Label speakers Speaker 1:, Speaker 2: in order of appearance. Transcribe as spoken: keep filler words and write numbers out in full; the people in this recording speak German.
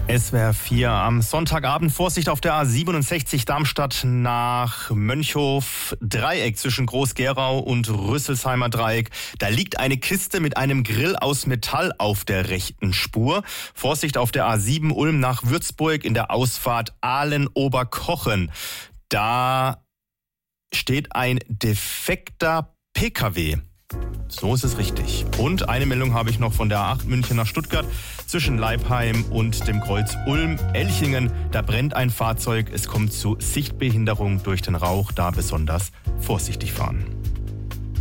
Speaker 1: S W R vier am Sonntagabend. Vorsicht auf der A siebenundsechzig Darmstadt nach Mönchhof. Dreieck zwischen Groß-Gerau und Rüsselsheimer Dreieck. Da liegt eine Kiste mit einem Grill aus Metall auf der rechten Spur. Vorsicht auf der A sieben Ulm nach Würzburg in der Ausfahrt Ahlen-Oberkochen. Da steht ein defekter P K W. So ist es richtig. Und eine Meldung habe ich noch von der A acht München nach Stuttgart zwischen Leipheim und dem Kreuz Ulm-Elchingen. Da brennt ein Fahrzeug. Es kommt zu Sichtbehinderung durch den Rauch. Da besonders vorsichtig fahren.